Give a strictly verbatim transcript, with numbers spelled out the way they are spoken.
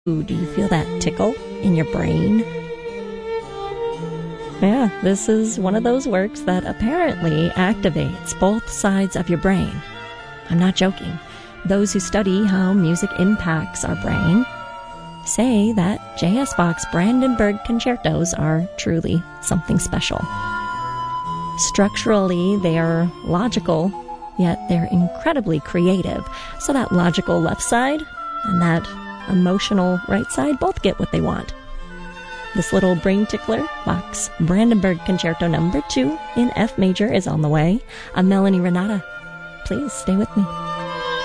Ooh, do you feel that tickle in your brain? Yeah, this is one of those works that apparently activates both sides of your brain. I'm not joking. Those who study how music impacts our brain say that J S. Bach's Brandenburg concertos are truly something special. Structurally, they are logical, yet they're incredibly creative. So that logical left side and that emotional right side both get what they want. This little brain tickler, Bach's Brandenburg Concerto number two in F major, is on the way. I'm Melanie Renata. Please stay with me.